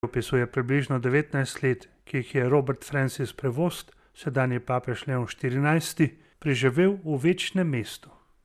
opisuje približno 19 let, ki jih je Robert Francis Prevost, sedanji papež Leon XIV., preživel v večnem mestu.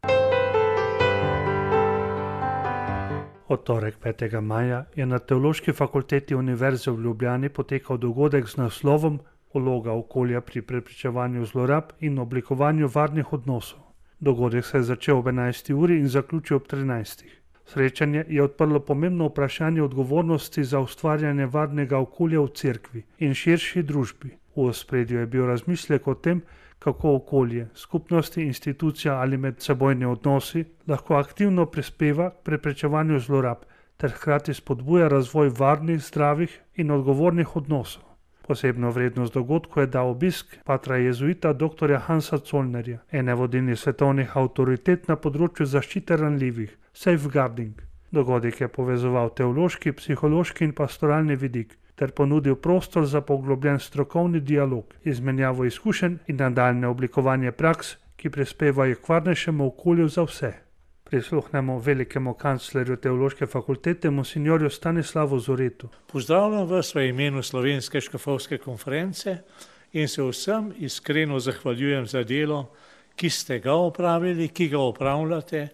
Od torek 5. maja je na Teološki fakulteti Univerze v Ljubljani potekal dogodek z naslovom Vloga okolja pri preprečevanju zlorab in oblikovanju varnih odnosov. Dogodek se je začel ob 11. uri in zaključil ob 13. Srečanje je odprlo pomembno vprašanje odgovornosti za ustvarjanje varnega okolja v cerkvi in širši družbi. V ospredju je bil razmislek o tem, kako okolje, skupnosti, institucija ali medsebojni odnosi lahko aktivno prispeva k preprečevanju zlorab ter hkrati spodbuja razvoj varnih, zdravih in odgovornih odnosov. Posebno vrednost dogodku je dal obisk patra jezuita dr. Hansa Zollnerja, ene vodilnih svetovnih avtoritet na področju zaščite ranljivih, safeguarding. Dogodek je povezoval teološki, psihološki in pastoralni vidik ter ponudil prostor za poglobljen strokovni dialog, izmenjavo izkušenj in nadaljnje oblikovanje praks, ki prispevajo k varnejšemu okolju za vse. Prisluhnemo velikemu kanclerju Teološke fakultete, monsinjorju Stanislavu Zoretu. Pozdravljam vas v imenu Slovenske škofovske konference in se vsem iskreno zahvaljujem za delo, ki ste ga opravili, ki ga opravljate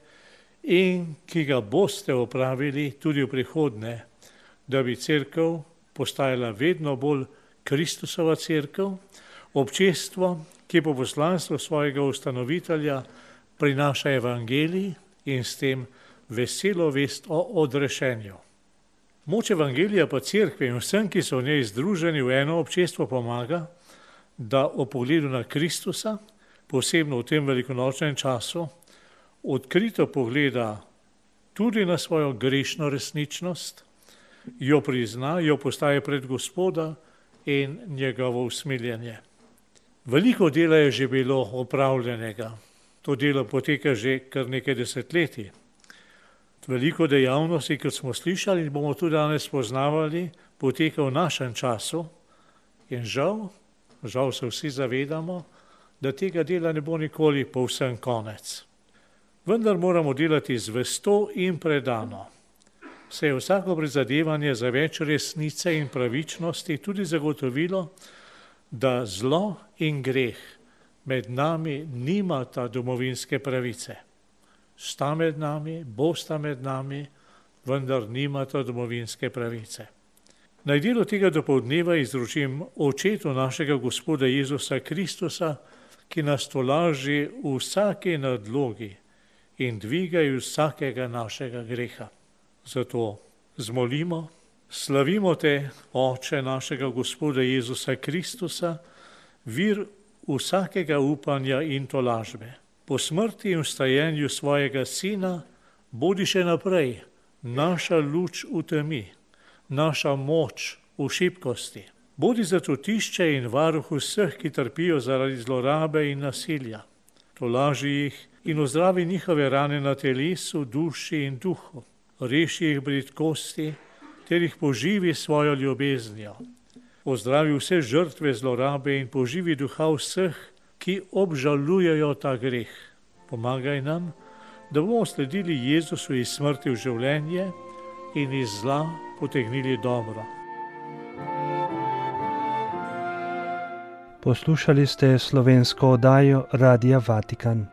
in ki ga boste opravili tudi v prihodnje, da bi cerkev postajala vedno bolj Kristusova cerkev, občestvo, ki po poslanstvu svojega ustanovitelja prinaša evangelij in s tem veselo vest o odrešenju. Moč evangelija pa cerkve in vsem, ki so v njej združeni v eno občestvo, pomaga, da o pogledu na Kristusa, posebno v tem velikonočnem času, odkrito pogleda tudi na svojo grešno resničnost, jo prizna, jo postavi pred Gospoda in njegovo usmiljenje. Veliko dela je že bilo opravljenega. To delo poteka že kar nekaj desetletij. Veliko dejavnosti, kot smo slišali in bomo tudi danes poznavali, poteka v našem času in žal se vsi zavedamo, da tega dela ne bo nikoli povsem konec. Vendar moramo delati zvesto in predano. Se je vsako prizadevanje za več resnice in pravičnosti tudi zagotovilo, da zlo in greh med nami nimata domovinske pravice. Sta med nami, bosta med nami, vendar nimata domovinske pravice. Naj delo tega dopoldneva izročim očetu našega Gospoda Jezusa Kristusa, ki nas tolaži v vsaki nadlogi in dviga iz vsakega našega greha. Zato zmolimo, slavimo te, Oče našega Gospoda Jezusa Kristusa, vir vsakega upanja in tolažbe. Po smrti in vstajenju svojega Sina bodi še naprej naša luč v temi, naša moč v šibkosti. Bodi zatočišče in varuh vseh, ki trpijo zaradi zlorabe in nasilja. Tolaži jih in ozdravi njihove rane na telesu, duši in duhu. Reši jih bridkosti ter jih poživi svojo ljubeznijo. Ozdravi vse žrtve zlorabe in poživi duha vseh, ki obžalujejo ta greh. Pomagaj nam, da bomo sledili Jezusu iz smrti v življenje in iz zla potegnili dobro. Poslušali ste slovensko oddajo Radia Vatikan.